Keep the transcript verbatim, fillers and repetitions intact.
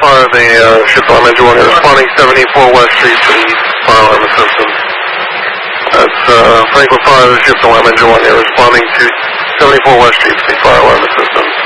five, the uh, ship alarm engine one, responding seventy-four West Street to the fire alarm system. That's uh, Franklin five, the ship alarm engine one, responding to seventy-four West Street to the fire alarm system.